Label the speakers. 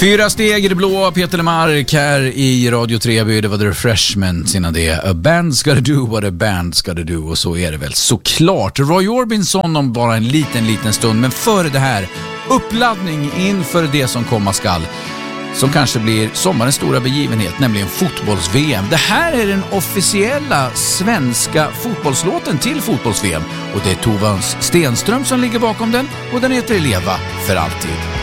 Speaker 1: 4 steg i det blå, Peter Lemark här i Radio Treby. Det var The Refreshments innan det. A band's gotta do what a band's gotta do. Och så är det väl såklart. Roy Orbison om bara en liten stund. Men före det här, uppladdning inför det som komma skall. Som kanske blir sommarens stora begivenhet, nämligen fotbolls-VM. Det här är den officiella svenska fotbollslåten till fotbolls-VM. Och det är Tovans Stenström som ligger bakom den. Och den heter Leva för alltid.